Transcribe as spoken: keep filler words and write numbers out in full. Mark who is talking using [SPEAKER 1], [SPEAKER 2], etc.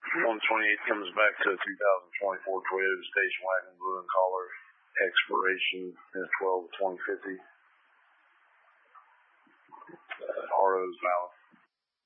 [SPEAKER 1] one twenty-eight comes back to a two thousand twenty-four Toyota station wagon, blue and collar, expiration is twelve twenty fifty. Uh, R O's valid.